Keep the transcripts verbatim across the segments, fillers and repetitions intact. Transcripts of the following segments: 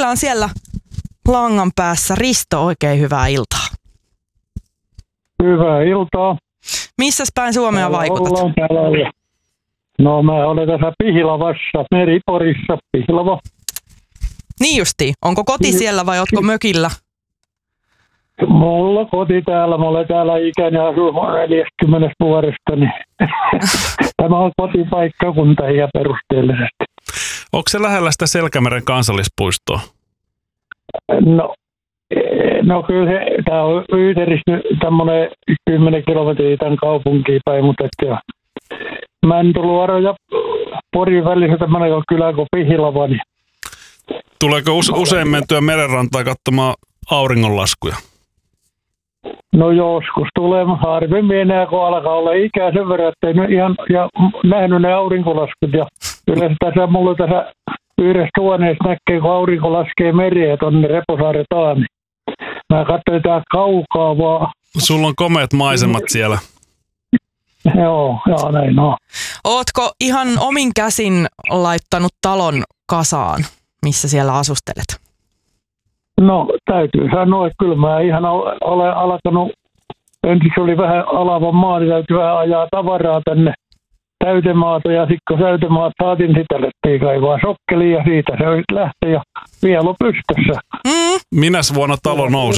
meillä on siellä langan päässä Risto, oikein hyvää iltaa. Hyvää iltaa. Missäs päin Suomea täällä vaikutat? ollaan, täällä ollaan. No mä olen tässä Pihlavassa, Meriporissa, Pihlava. Niin justiin. Onko koti siellä vai ootko mökillä? Mulla koti täällä, mä olen täällä ikäni asunut neljäkymmentä vuodesta, niin tämä on kotipaikkakunta ja perusteellisesti. Onko se lähellä sitä Selkämeren kansallispuistoa? No, no kyllä se, tää on Yyterissä tämmönen kymmenen kilometriä tämän kaupunkiin päin, mutta et jo Mäntyluoro ja Porin välissä tämmönen kylä kuin Pihlava, niin Tuleeko use- usein mentyä merenrantaa katsomaan auringonlaskuja? no joskus tulee harvemmin enää, kun alkaa olla ikää sen verran, että ei nyt ihan ja nähnyt ne aurinkolaskut. Ja yleensä tässä mulla tässä yhdessä huoneessa näkee, kun aurinko laskee mereen tonne Reposaaren taa, niin mä katsoin tää kaukaa vaan. Sulla on komeat maisemat siellä. Joo, joo näin on. Ootko ihan omin käsin laittanut talon kasaan, missä siellä asustelet? No täytyy sanoa, että kyllä mä ihan olen alkanut, ensiksi oli vähän alavan maa, niin täytyy vähän ajaa tavaraa tänne täytemaata ja sitten kun täytemaat saatiin sitä lettiin kaivaa sokkeliin ja siitä se lähtee ja vielä on pystyssä. Mm. Minäs vuonna talo nousi?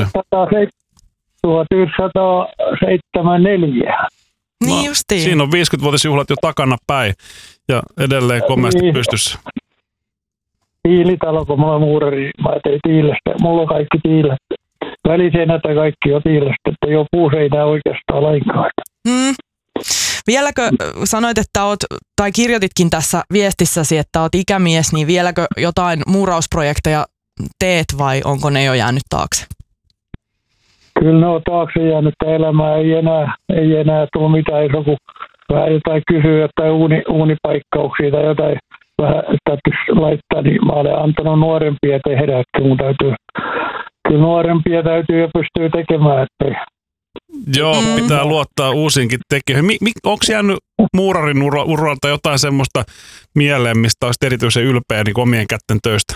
tuhatyhdeksänsataaseitsemänkymmentäneljä. Niin No, justiin. siinä on viisikymmenvuotisjuhlat jo takana päin ja edelleen komeasti Niin. pystyssä. Tiilitalo, kun mulla on muurari, mä tein tiilestä. Mulla on kaikki tiilet. Väliseinät ja kaikki on tiilestä, että jo puuseinää oikeastaan lainkaan. Mm. Vieläkö äh, sanoit, että oot, tai kirjoititkin tässä viestissäsi, että oot ikämies, niin vieläkö jotain muurausprojekteja teet vai onko ne jo jäänyt taakse? Kyllä ne on taakse jäänyt elämää, ei enää, ei enää tule mitään, ei kun vähän jotain kysyä, jotain uuni, uunipaikkauksia tai jotain vähän täytyisi laittaa, niin mä olen antanut nuorempia tehdä, että mun täytyy, kyllä nuorempia täytyy jo pystyä tekemään, ettei. Joo, pitää luottaa uusiinkin tekijöihin. Mi- mi- Onko jäänyt muurarin ura- uralta jotain semmoista mieleen, mistä olisit erityisen ylpeä niin omien kätten töistä?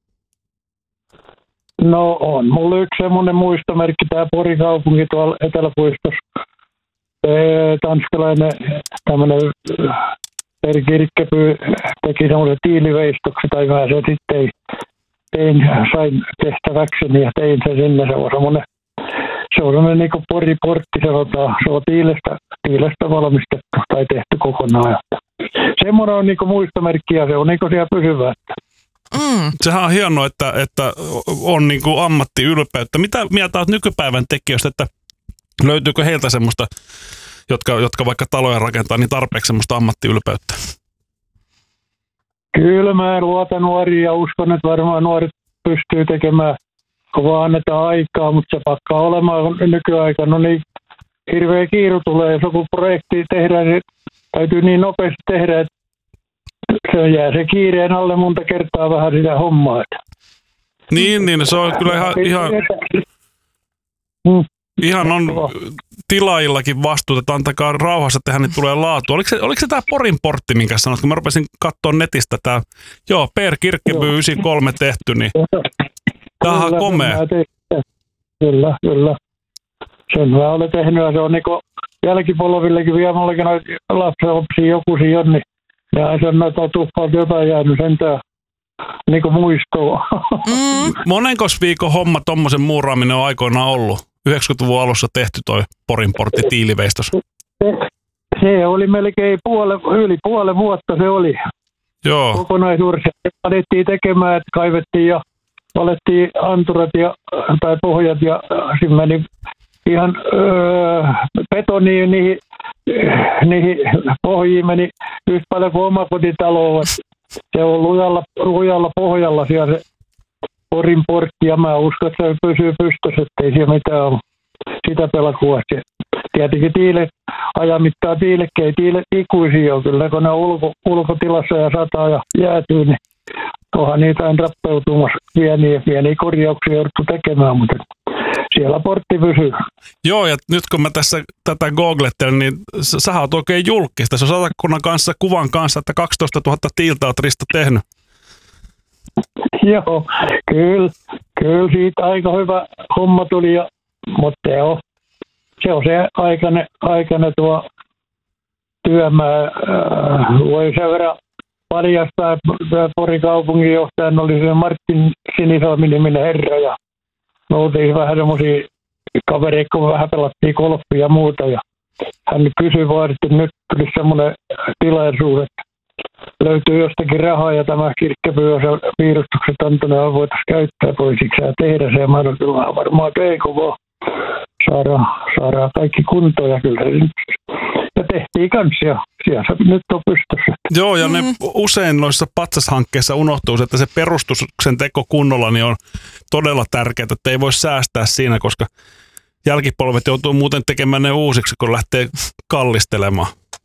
No on. Mulla on yksi semmoinen muistomerkki, tämä Porin kaupunki tuolla Eteläpuistossa. Tanskalainen tämmöinen Per Kirkkeby teki semmoisen tiiliveistoksen, tai mä sen sitten tein, sain tehtäväkseni ja tein sen sinne. Se on semmoinen, se on semmoinen niin kuin Pori-portti, sanotaan. Se on tiilestä, tiilestä valmistettu tai tehty kokonaan. Semmoinen on niin kuin muistomerkki ja se on niin kuin siellä pysyvä. Mm. Sehän on hienoa, että, että on niin kuin ammattiylpeyttä. Mitä mieltä olet nykypäivän tekijöistä, että löytyykö heiltä semmoista, jotka, jotka vaikka taloja rakentaa, niin tarpeeksi semmoista ammattiylpeyttä? Kyllä mä luotan nuoriin ja uskon, että varmaan nuoret pystyy tekemään, kun vaan annetaan aikaa, mutta se pakkaa olemaan nykyaikana. No niin hirveä kiiru tulee, jos joku projekti tehdään, niin täytyy niin nopeasti tehdä, että se jää se kiireen alle monta kertaa vähän sitä hommaa. Niin, niin se on kyllä ihan, ihan, Mm. ihan on tilaajillakin vastuuta, että antakaa rauhassa tehdä, niin tulee laatu. Oliko se, oliko se tämä Porin portti, minkä sanoit, kun mä rupesin katsoa netistä tämä, joo, Per Kirkkeby yhdeksänkymmentäkolme tehty, niin tämä on komea. Kyllä, kyllä. Sen mä olen tehnyt ja se on niinku jälkipolvillekin vielä mullakin noita lapsenlapsia joku siinä, niin ja se on noita tuppalta jotain jäänyt sentään niinku muistoa. Mm. Monenkos viikon homma tommosen muuraaminen on aikoinaan ollut? yhdeksänkymmentäluvun alussa tehty toi Porin portti tiiliveistos. Se, se oli melkein puole, yli puolen vuotta se oli. Joo. Kokonaisuudessa alettiin tekemään, että kaivettiin ja valettiin anturat ja, tai pohjat ja siinä meni ihan öö, betoniin niihin, niihin pohjiin meni yhtä paljon kuin omakotitaloa. Se on lujalla, lujalla pohjalla siellä se Porin portti ja mä uskon, että se pysyy pystyssä, ettei siellä mitään ole sitä pelakua. Tietenkin tiile, ajamittaa tiilekkeet, tiile ikuisia on kyllä, kun ne on ulko, ulkotilassa ja sataa ja jäätyy, niin onhan niitä aina rappeutumassa pieniä, pieniä korjauksia jouduttu tekemään, mutta siellä portti pysyy. Joo, ja nyt kun mä tässä tätä googlettelen, niin sä, sä oot oikein julkista. Se on Satakunnan kanssa kuvan kanssa, että kaksitoistatuhatta tiiltä oot Risto tehnyt. Joo, kyllä, kyllä siitä aika hyvä homma tuli, ja, mutta se on se, on se aikainen, aikainen tuo työmaa. Äh, voi sen verran paljastaa, että Porin kaupunginjohtajan oli se Martin Sinisalmi-niminen herra, ja me oltiin vähän semmoisia kavereita, kun vähän pelattiin golfia ja muuta, ja hän kysyi vaan, että nyt tuli semmoinen tilaisuus, että löytyy jostakin rahaa ja tämä Kirkkeby on se piirustukset antanut ja voitaisiin käyttää toisiksi ja tehdä se. Mä olen kyllä varmaan tein, kun vaan saadaan, saadaan kaikki kuntoon ja kyllä se nyt. Ja tehtiin kanssa ja siellä se nyt on pystyssä. Joo, ja ne mm. usein noissa patsashankkeissa unohtuu, että se perustuksen teko kunnolla niin on todella tärkeää, että ei voi säästää siinä, koska jälkipolvet joutuu muuten tekemään ne uusiksi, kun lähtee kallistelemaan.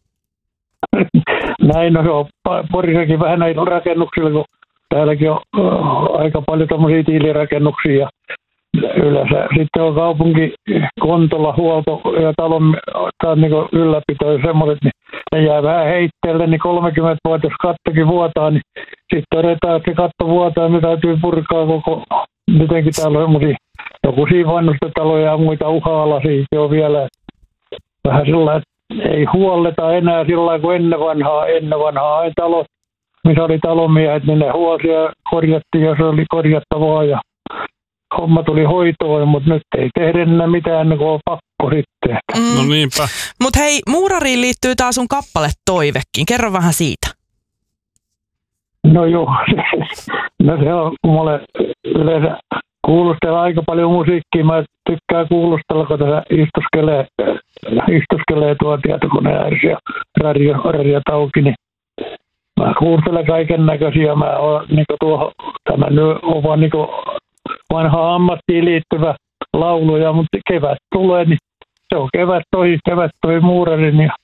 Näin, no se on Porissakin vähän näitä rakennuksilla, kun täälläkin on uh, aika paljon tämmöisiä tiilirakennuksia ja yleensä. Sitten on kaupunki kontolla huolto ja talon tai niin ylläpito ja semmoiset, niin ne jää vähän heitteelle, niin kolmekymmentä vuotta, jos kattokin vuotaa, niin sitten todetaan, että se katto vuotaa, niin täytyy purkaa koko, mitenkin täällä on semmoisia, joku siinä vanhustetaloja ja muita uha-alaisia on vielä vähän sellainen, ei huolleta enää sillä lailla kuin ennen vanhaa. Ennen vanhaa aina talot, missä oli talonmiehet, niin ne huolsi ja korjattiin, jos oli korjattavaa ja homma tuli hoitoon, mutta nyt ei tehdä enää mitään, kun on pakko sitten. Mm. No niinpä. Mutta hei, muurariin liittyy tää sun kappale Toivekin. Kerro vähän siitä. No joo, no se on, kun mä olen yleensä kuulustella aika paljon musiikkia. Mä tykkään kuulustella, kun tässä istuskelee, istuskelee tuo tietokoneen ääressä ja radio, radio auki, niin mä kuulustelen kaiken näköisiä. Mä oon niin tuohon, tämä nyt on vaan niin vanhaan ammattiin liittyvä lauluja, mutta kevät tulee, niin se on kevät toi, kevät toi muurarin ja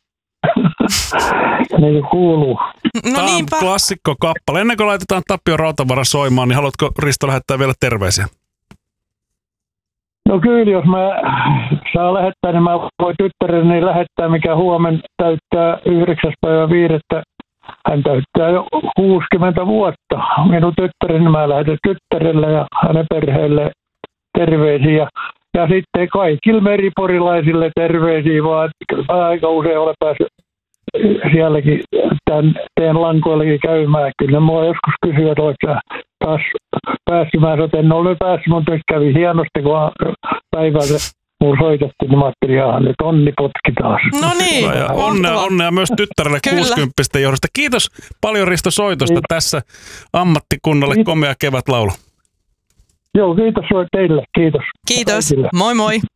niin kuuluu. No Tämä niinpä. on klassikko kappale. Ennen kuin laitetaan Tapio Rautavaara soimaan, niin haluatko Risto lähettää vielä terveisiä? No kyllä, jos mä saan lähettää, niin mä voin tyttäreni lähettää, mikä huomenna täyttää yhdeksäs päivä viidettä. Hän täyttää jo kuusikymmentä vuotta. Minun tyttäreni mä lähetän tyttärelle ja hänen perheelle terveisiä. Ja, ja sitten kaikille meriporilaisille terveisiä, vaan kyllä aika usein olen päässyt sielläkin tämän teidän lankoillekin käymään. Kyllä mua joskus kysyy, että oletko taas päässyt. Mä sanoin, että en ole päässyt, mutta nyt kävi hienosti, kun päivältä mulla soitettiin, niin mä ajattelin, että nyt onni potki taas. No niin. Onnea, onnea myös tyttärelle kuusikymmentä johdosta. Kiitos paljon Risto soitosta kiitos. Tässä ammattikunnalle kiitos. Komea kevätlaulu. Joo, kiitos teille. Kiitos. Kiitos. Moi moi.